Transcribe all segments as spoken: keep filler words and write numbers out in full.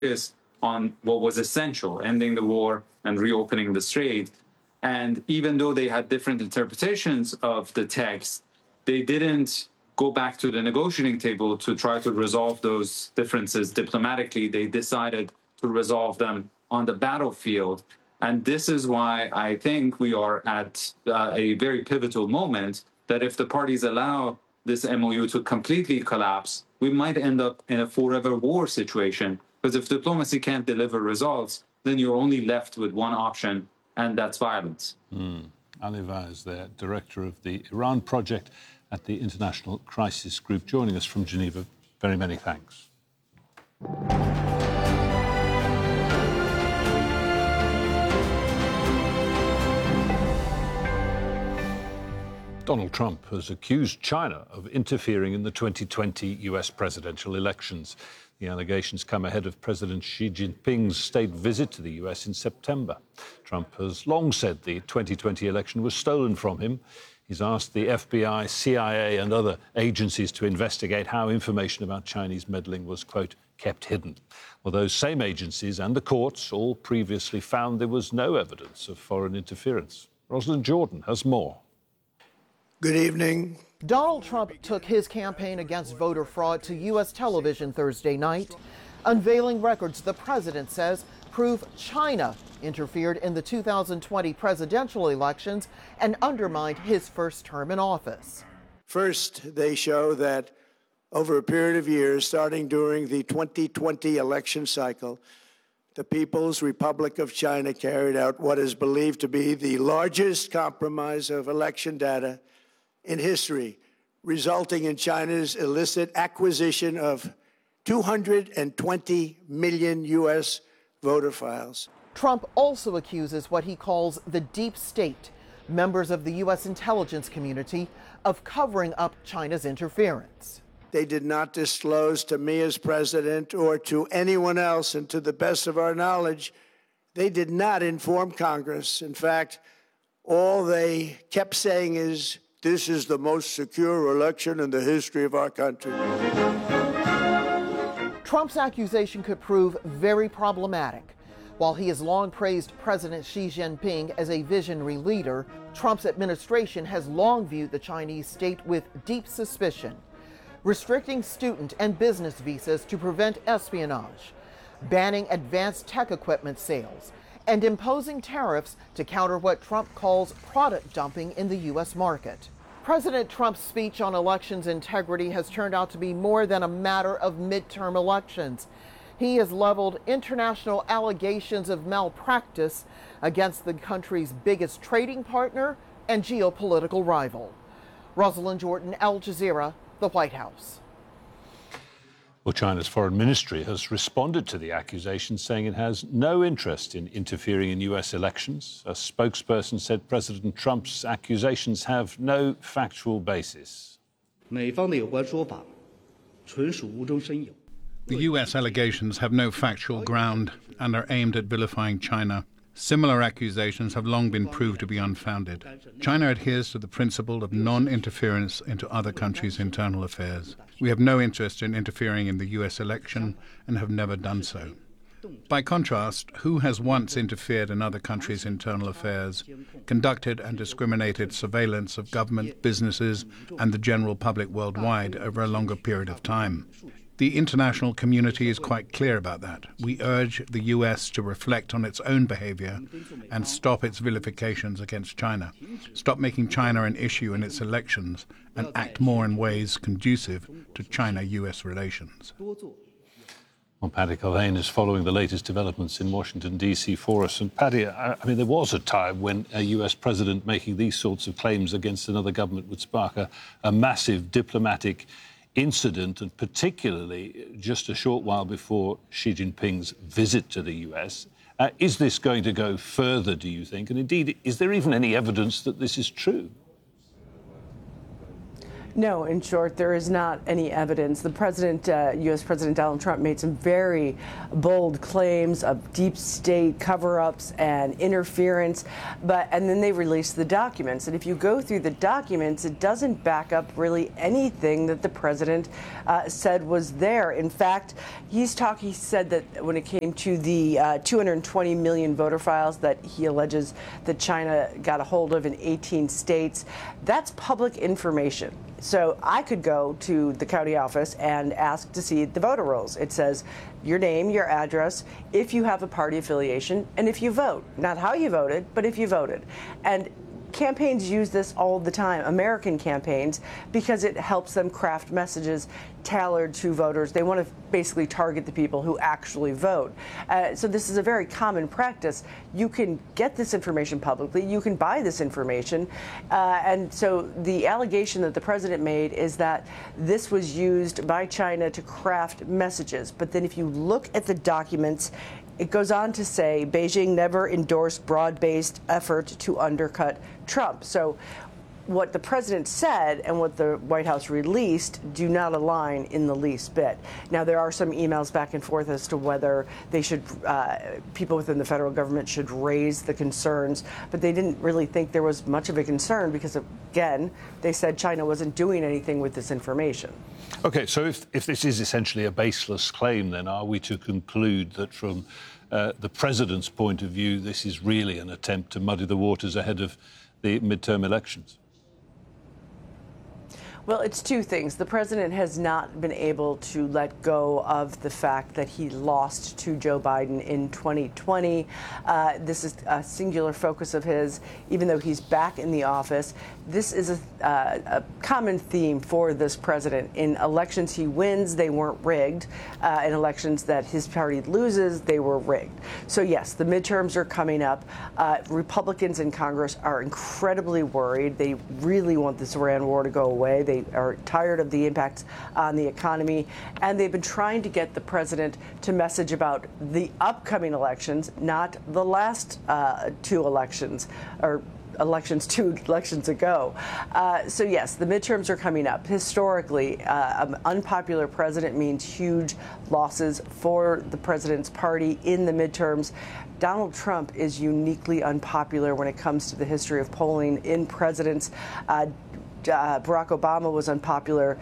focus on what was essential, ending the war and reopening the strait. And even though they had different interpretations of the text, they didn't go back to the negotiating table to try to resolve those differences diplomatically. They decided to resolve them on the battlefield. And this is why I think we are at uh, a very pivotal moment, that if the parties allow this M O U to completely collapse, we might end up in a forever war situation. Because if diplomacy can't deliver results, then you're only left with one option, and that's violence. Mm. Ali Vaz, there, director of the Iran Project at the International Crisis Group, joining us from Geneva. Very many thanks. Donald Trump has accused China of interfering in the twenty twenty U S presidential elections. The allegations come ahead of President Xi Jinping's state visit to the U S in September. Trump has long said the twenty twenty election was stolen from him. He's asked the F B I, C I A and other agencies to investigate how information about Chinese meddling was, quote, kept hidden. Well, those same agencies and the courts all previously found there was no evidence of foreign interference. Rosalind Jordan has more. Good evening. Donald Trump took his campaign against voter fraud to U S television Thursday night, unveiling records the president says prove China interfered in the two thousand twenty presidential elections and undermined his first term in office. First, they show that over a period of years, starting during the twenty twenty election cycle, the People's Republic of China carried out what is believed to be the largest compromise of election data in history, resulting in China's illicit acquisition of two hundred twenty million U S voter files. Trump also accuses what he calls the deep state, members of the U S intelligence community, of covering up China's interference. They did not disclose to me as president or to anyone else, and to the best of our knowledge, they did not inform Congress. In fact, all they kept saying is, this is the most secure election in the history of our country. Trump's accusation could prove very problematic. While he has long praised President Xi Jinping as a visionary leader, Trump's administration has long viewed the Chinese state with deep suspicion, restricting student and business visas to prevent espionage, banning advanced tech equipment sales, and imposing tariffs to counter what Trump calls product dumping in the U S market. President Trump's speech on elections integrity has turned out to be more than a matter of midterm elections. He has leveled international allegations of malpractice against the country's biggest trading partner and geopolitical rival. Rosalind Jordan, Al Jazeera, the White House. Well, China's foreign ministry has responded to the accusations, saying it has no interest in interfering in U S elections. A spokesperson said President Trump's accusations have no factual basis. The U S allegations have no factual ground and are aimed at vilifying China. Similar accusations have long been proved to be unfounded. China adheres to the principle of non-interference into other countries' internal affairs. We have no interest in interfering in the U S election and have never done so. By contrast, who has once interfered in other countries' internal affairs, conducted and discriminated surveillance of government, businesses, and the general public worldwide over a longer period of time? The international community is quite clear about that. We urge the U S to reflect on its own behavior and stop its vilifications against China. Stop making China an issue in its elections and act more in ways conducive to China-U S relations. Well, Paddy Culhane is following the latest developments in Washington, D C for us. And Paddy, I, I mean, there was a time when a U S president making these sorts of claims against another government would spark a, a massive diplomatic incident, and particularly just a short while before Xi Jinping's visit to the U S. Uh, is this going to go further, do you think? And indeed, is there even any evidence that this is true? No, in short, there is not any evidence. The president, uh, U S President Donald Trump, made some very bold claims of deep state cover-ups and interference, but and then they released the documents. And if you go through the documents, it doesn't back up really anything that the president uh, said was there. In fact, he's talking. He said that when it came to the uh, two hundred twenty million voter files that he alleges that China got a hold of in eighteen states, that's public information. So I could go to the county office and ask to see the voter rolls. It says your name, your address, if you have a party affiliation, and if you vote. Not how you voted, but if you voted. And campaigns use this all the time, American campaigns, because it helps them craft messages tailored to voters. They want to basically target the people who actually vote. Uh, so this is a very common practice. You can get this information publicly. You can buy this information. Uh, and so the allegation that the president made is that this was used by China to craft messages. But then if you look at the documents, it goes on to say Beijing never endorsed broad-based effort to undercut Trump. So what the president said and what the White House released do not align in the least bit. Now, there are some emails back and forth as to whether they should, uh, people within the federal government should raise the concerns, but they didn't really think there was much of a concern because, again, they said China wasn't doing anything with this information. OK, so if, if this is essentially a baseless claim, then are we to conclude that from uh, the president's point of view, this is really an attempt to muddy the waters ahead of the midterm elections? Well, it's two things. The president has not been able to let go of the fact that he lost to Joe Biden in twenty twenty. Uh, this is a singular focus of his, even though he's back in the office. This is a, uh, a common theme for this president. In elections he wins, they weren't rigged. Uh, in elections that his party loses, they were rigged. So, yes, the midterms are coming up. Uh, Republicans in Congress are incredibly worried. They really want this Iran war to go away. They are tired of the impacts on the economy, and they've been trying to get the president to message about the upcoming elections, not the last uh, two elections, or elections two elections ago. Uh, so, yes, the midterms are coming up. Historically, uh, an unpopular president means huge losses for the president's party in the midterms. Donald Trump is uniquely unpopular when it comes to the history of polling in presidents. Uh, Uh, Barack Obama was unpopular,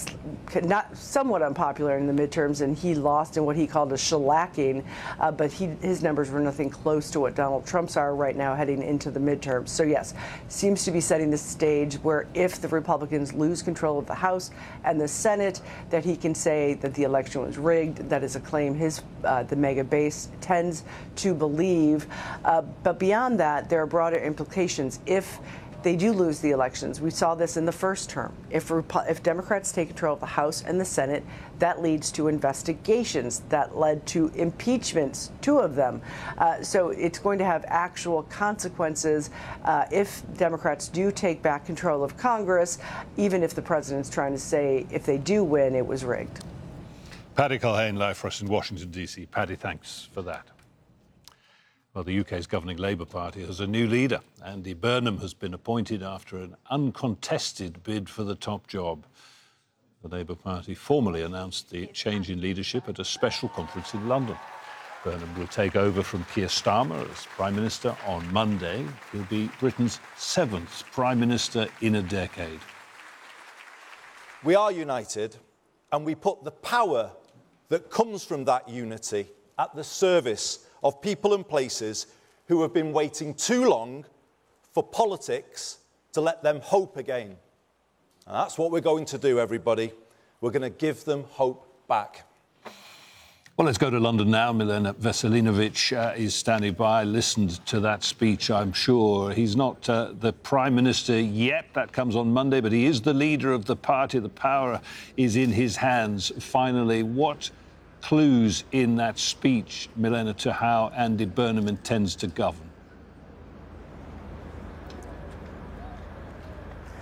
not somewhat unpopular in the midterms, and he lost in what he called a shellacking. Uh, but he, his numbers were nothing close to what Donald Trump's are right now heading into the midterms. So, yes, seems to be setting the stage where if the Republicans lose control of the House and the Senate, that he can say that the election was rigged. That is a claim his uh, the mega base tends to believe. Uh, but beyond that, there are broader implications. If they do lose the elections, we saw this in the first term. If, Repu- if Democrats take control of the House and the Senate, that leads to investigations. That led to impeachments, two of them. Uh, so it's going to have actual consequences uh, if Democrats do take back control of Congress, even if the president's trying to say if they do win, it was rigged. Paddy Culhane live for us in Washington, D C. Paddy, thanks for that. Well, the U K's governing Labour Party has a new leader. Andy Burnham has been appointed after an uncontested bid for the top job. The Labour Party formally announced the change in leadership at a special conference in London. Burnham will take over from Keir Starmer as Prime Minister on Monday. He'll be Britain's seventh Prime Minister in a decade. We are united, and we put the power that comes from that unity at the service of people and places who have been waiting too long for politics to let them hope again. And that's what we're going to do, everybody. We're going to give them hope back. Well, let's go to London now. Milena Veselinovic uh, is standing by, listened to that speech, I'm sure. He's not uh, the Prime Minister yet. That comes on Monday, but he is the leader of the party. The power is in his hands. Finally, what clues in that speech, Milena, to how Andy Burnham intends to govern?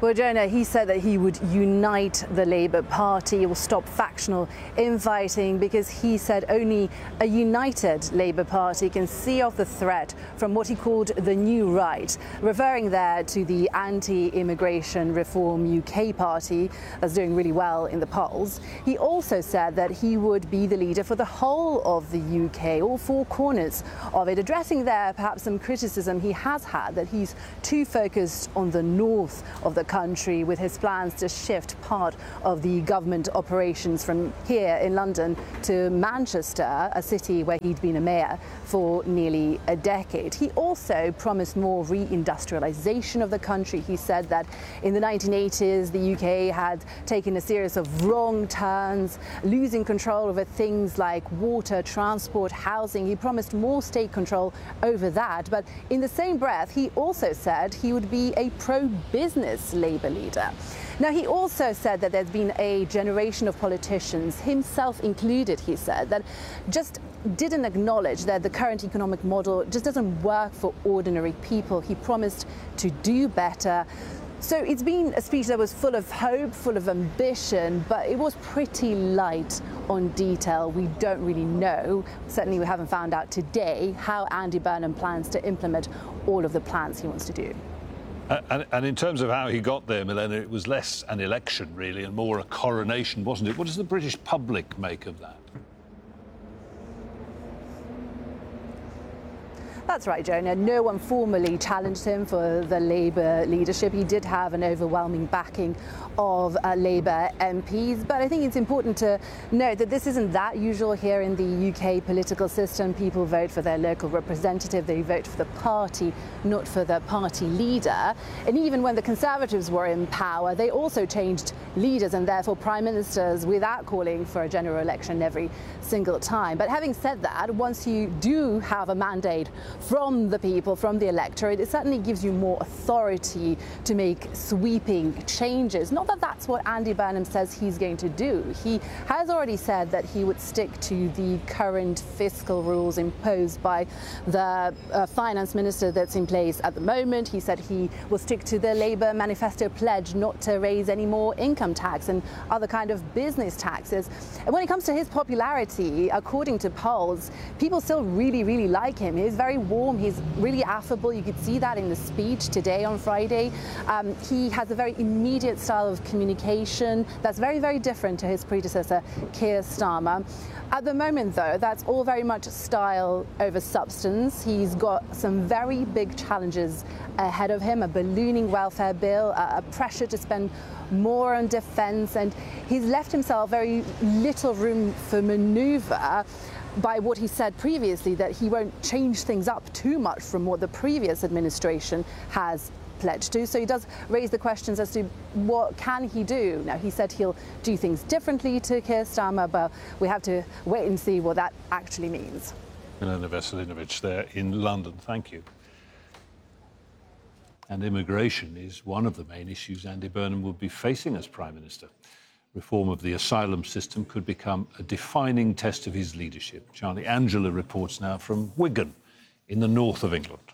Well, Jonah, he said that he would unite the Labour Party or stop factional infighting, because he said only a united Labour Party can see off the threat from what he called the new right, referring there to the anti-immigration reform U K party that's doing really well in the polls. He also said that he would be the leader for the whole of the U K, all four corners of it, addressing there perhaps some criticism he has had that he's too focused on the north of the country, with his plans to shift part of the government operations from here in London to Manchester, a city where he'd been a mayor for nearly a decade. He also promised more reindustrialisation of the country. He said that in the nineteen eighties, the U K had taken a series of wrong turns, losing control over things like water, transport, housing. He promised more state control over that. But in the same breath, he also said he would be a pro-business Labour leader. Now, he also said that there's been a generation of politicians, himself included, he said, that just didn't acknowledge that the current economic model just doesn't work for ordinary people. He promised to do better. So it's been a speech that was full of hope, full of ambition, but it was pretty light on detail. We don't really know, certainly we haven't found out today, how Andy Burnham plans to implement all of the plans he wants to do. Uh, and, and in terms of how he got there, Milena, it was less an election, really, and more a coronation, wasn't it? What does the British public make of that? That's right, Jonah. No one formally challenged him for the Labour leadership. He did have an overwhelming backing of uh, Labour M Ps, but I think it's important to note that this isn't that usual here in the U K political system. People vote for their local representative, they vote for the party, not for the party leader. And even when the Conservatives were in power, they also changed leaders and therefore prime ministers without calling for a general election every single time. But having said that, once you do have a mandate from the people, from the electorate, it certainly gives you more authority to make sweeping changes. Not that that's what Andy Burnham says he's going to do. He has already said that he would stick to the current fiscal rules imposed by the uh, finance minister that's in place at the moment. He said he will stick to the Labour manifesto pledge not to raise any more income tax and other kind of business taxes. And when it comes to his popularity, according to polls, people still really, really like him. He's very warm, he's really affable. You could see that in the speech today on Friday. Um, he has a very immediate style of communication that's very, very different to his predecessor, Keir Starmer. At the moment, though, that's all very much style over substance. He's got some very big challenges ahead of him, a ballooning welfare bill, a, a pressure to spend more on defence, and he's left himself very little room for manoeuvre by what he said previously, that he won't change things up too much from what the previous administration has pledged to. So he does raise the questions as to what can he do. Now, he said he'll do things differently to Keir Starmer, but we have to wait and see what that actually means. Milena Veselinovic there in London. Thank you. And immigration is one of the main issues Andy Burnham will be facing as Prime Minister. Reform of the asylum system could become a defining test of his leadership. Charlie Angela reports now from Wigan in the north of England.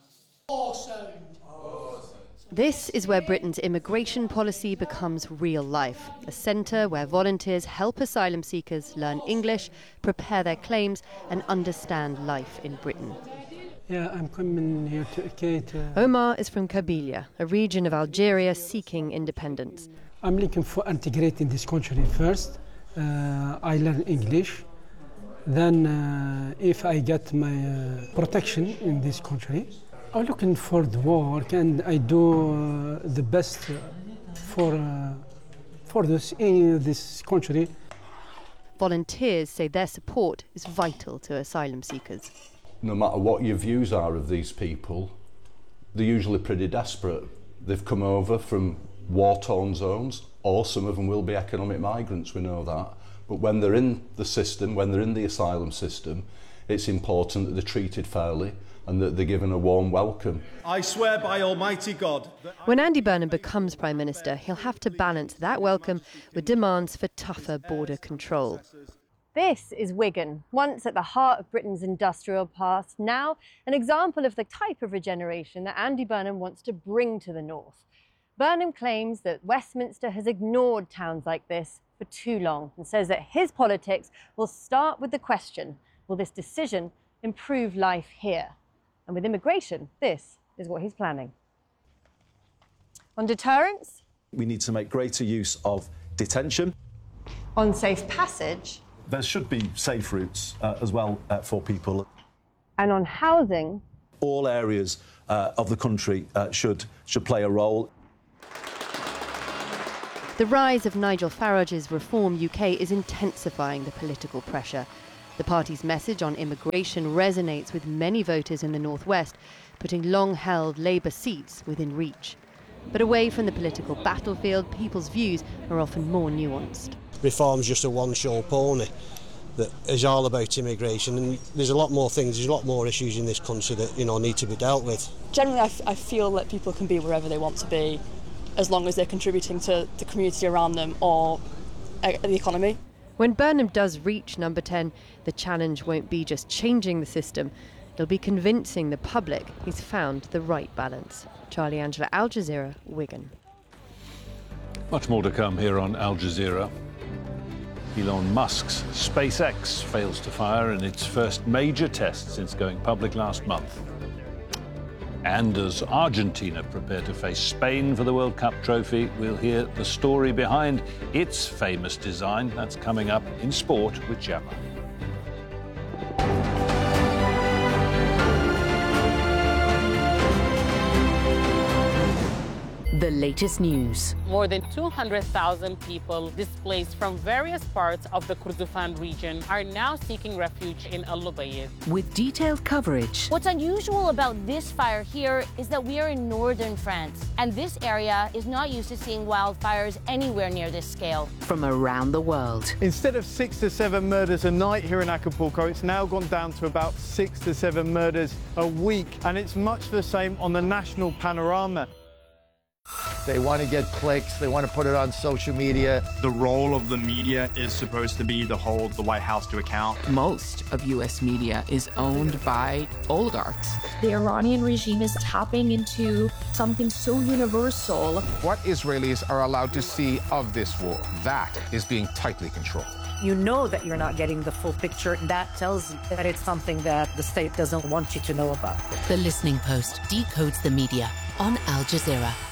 This is where Britain's immigration policy becomes real life, a centre where volunteers help asylum seekers learn English, prepare their claims and understand life in Britain. Yeah, I'm coming here to educate. Uh, Omar is from Kabylia, a region of Algeria seeking independence. I'm looking for integrating this country first. Uh, I learn English. Then, uh, if I get my uh, protection in this country, I'm looking for the work, and I do uh, the best for uh, for this in this country. Volunteers say their support is vital to asylum seekers. No matter what your views are of these people, they're usually pretty desperate. They've come over from war-torn zones, or some of them will be economic migrants, we know that. But when they're in the system, when they're in the asylum system, it's important that they're treated fairly and that they're given a warm welcome. I swear by Almighty God that when Andy Burnham becomes Prime Minister, he'll have to balance that welcome with demands for tougher border control. This is Wigan, once at the heart of Britain's industrial past, now an example of the type of regeneration that Andy Burnham wants to bring to the north. Burnham claims that Westminster has ignored towns like this for too long and says that his politics will start with the question, will this decision improve life here? And with immigration, this is what he's planning. On deterrence? We need to make greater use of detention. On safe passage? There should be safe routes uh, as well uh, for people. And on housing? All areas uh, of the country uh, should, should play a role. The rise of Nigel Farage's Reform U K is intensifying the political pressure. The party's message on immigration resonates with many voters in the northwest, putting long-held Labour seats within reach. But away from the political battlefield, people's views are often more nuanced. Reform's just a one-show pony that is all about immigration, and there's a lot more things, there's a lot more issues in this country that, you know, need to be dealt with. Generally, I, f- I feel that people can be wherever they want to be, as long as they're contributing to the community around them or uh, the economy. When Burnham does reach number ten, the challenge won't be just changing the system, it'll be convincing the public he's found the right balance. Charlie Angela, Al Jazeera, Wigan. Much more to come here on Al Jazeera. Elon Musk's SpaceX fails to fire in its first major test since going public last month. And as Argentina prepare to face Spain for the World Cup trophy, we'll hear the story behind its famous design. That's coming up in sport with Gemma. The latest news. More than two hundred thousand people displaced from various parts of the Kordofan region are now seeking refuge in Al Lubayid. With detailed coverage. What's unusual about this fire here is that we are in northern France, and this area is not used to seeing wildfires anywhere near this scale. From around the world. Instead of six to seven murders a night here in Acapulco, it's now gone down to about six to seven murders a week, and it's much the same on the national panorama. They want to get clicks. They want to put it on social media. The role of the media is supposed to be to hold the White House to account. Most of U S media is owned by oligarchs. The Iranian regime is tapping into something so universal. What Israelis are allowed to see of this war, that is being tightly controlled. You know that you're not getting the full picture. That tells you that it's something that the state doesn't want you to know about. The Listening Post decodes the media on Al Jazeera.